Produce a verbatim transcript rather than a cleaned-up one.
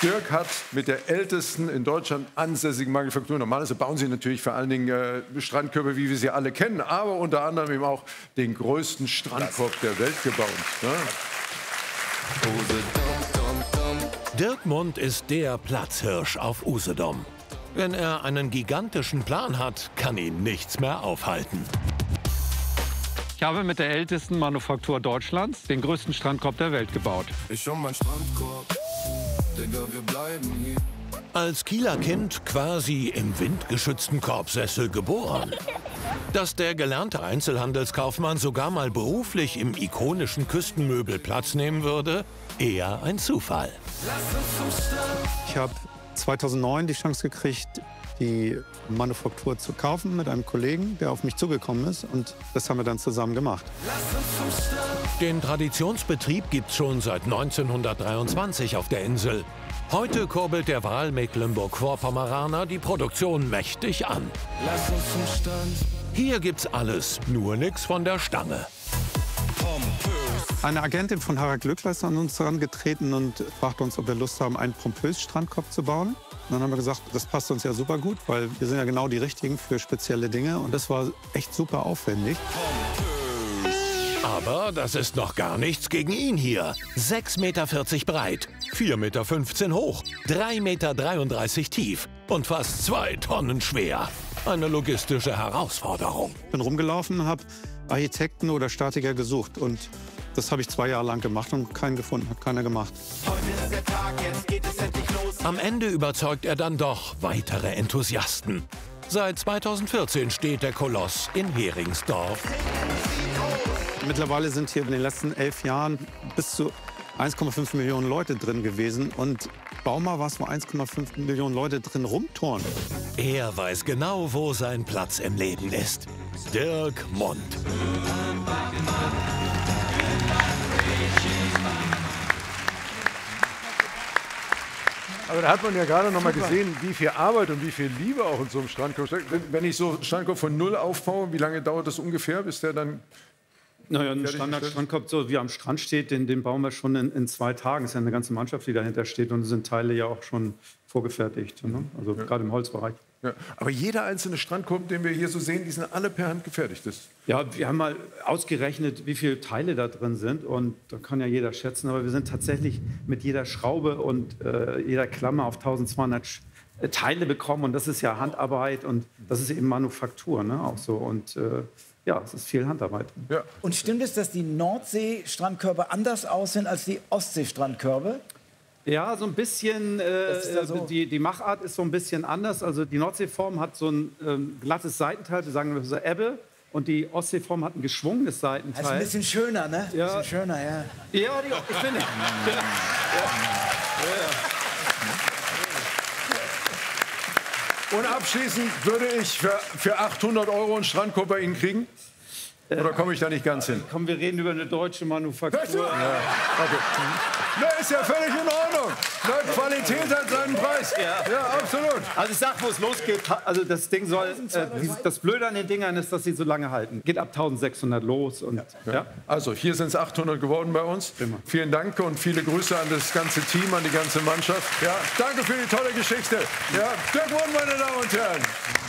Dirk hat mit der ältesten in Deutschland ansässigen Manufaktur, normalerweise bauen sie natürlich vor allen Dingen äh, Strandkörbe, wie wir sie alle kennen, aber unter anderem eben auch den größten Strandkorb der Welt gebaut. Ne? Dirk Mund ist der Platzhirsch auf Usedom. Wenn er einen gigantischen Plan hat, kann ihn nichts mehr aufhalten. Ich habe mit der ältesten Manufaktur Deutschlands den größten Strandkorb der Welt gebaut. Ich um mein Strandkorb, Digga, wir bleiben hier. Als Kieler Kind quasi im windgeschützten Korbsessel geboren. Dass der gelernte Einzelhandelskaufmann sogar mal beruflich im ikonischen Küstenmöbel Platz nehmen würde, eher ein Zufall. Ich habe zweitausendneun die Chance gekriegt, die Manufaktur zu kaufen mit einem Kollegen, der auf mich zugekommen ist. Und das haben wir dann zusammen gemacht. Den Traditionsbetrieb gibt's schon seit neunzehnhundertdreiundzwanzig auf der Insel. Heute kurbelt der Wahl-Mecklenburg-Vorpommeraner die Produktion mächtig an. Lass uns zum Stand. Hier gibt's alles, nur nix von der Stange. Eine Agentin von Harald Glückler ist an uns herangetreten und fragte uns, ob wir Lust haben, einen pompös Strandkorb zu bauen. Und dann haben wir gesagt, das passt uns ja super gut, weil wir sind ja genau die Richtigen für spezielle Dinge. Und das war echt super aufwendig. Aber das ist noch gar nichts gegen ihn hier. sechs Meter vierzig breit, vier Meter fünfzehn hoch, drei Meter dreiunddreißig tief und fast zwei Tonnen schwer. Eine logistische Herausforderung. Ich bin rumgelaufen und habe Architekten oder Statiker gesucht. Und das habe ich zwei Jahre lang gemacht und keinen gefunden, hat keiner gemacht. Heute ist der Tag, jetzt geht es endlich los. Am Ende überzeugt er dann doch weitere Enthusiasten. Seit zweitausendvierzehn steht der Koloss in Heringsdorf. Mittlerweile sind hier in den letzten elf Jahren bis zu eins Komma fünf Millionen Leute drin gewesen. Und Bauma war es, wo eins Komma fünf Millionen Leute drin rumturnen. Er weiß genau, wo sein Platz im Leben ist. Dirk Mund. Aber da hat man ja gerade noch mal gesehen, wie viel Arbeit und wie viel Liebe auch in so einem Strandkorb steckt. Wenn, wenn ich so einen Strandkorb von null aufbaue, wie lange dauert das ungefähr, bis der dann... Naja, ein Standard-Strandkorb, so wie er am Strand steht, den, den bauen wir schon in, in zwei Tagen. Es ist ja eine ganze Mannschaft, die dahinter steht, und es sind Teile ja auch schon vorgefertigt, ne? Also ja. Gerade im Holzbereich. Ja. Aber jeder einzelne Strandkorb, den wir hier so sehen, die sind alle per Hand gefertigt. Das ja, wir haben mal ausgerechnet, wie viele Teile da drin sind, und da kann ja jeder schätzen, aber wir sind tatsächlich mit jeder Schraube und äh, jeder Klammer auf eintausendzweihundert Teile bekommen, und das ist ja Handarbeit und das ist eben Manufaktur, ne? Auch so, und äh, ja, es ist viel Handarbeit. Ja. Und stimmt es, dass die Nordsee-Strandkörbe anders aussehen als die Ostsee-Strandkörbe? Ja, so ein bisschen, äh, so. die, die Machart ist so ein bisschen anders. Also die Nordseeform hat so ein ähm, glattes Seitenteil, wir sagen so Ebbe, und die Ostseeform hat ein geschwungenes Seitenteil. Das ist ein bisschen schöner, ne? Ja. Ein bisschen schöner, ja. Ja, die, ich finde. Ja. Ja. Ja. Und abschließend würde ich für, für achthundert Euro einen Strandkorb bei Ihnen kriegen? Oder komme ich da nicht ganz hin? Komm, wir reden über eine deutsche Manufaktur. Ja. Okay. Na, ist ja völlig in Ordnung. Na, Qualität hat seinen Preis. Ja, ja, absolut. Also ich sag, wo es losgeht, also das Ding soll, äh, das Blöde an den Dingern ist, dass sie so lange halten. Geht ab eintausendsechshundert los. Und, ja. Ja. Also hier sind es achthundert geworden bei uns. Immer. Vielen Dank und viele Grüße an das ganze Team, an die ganze Mannschaft. Ja, danke für die tolle Geschichte. Ja, Dirk Mund, meine Damen und Herren.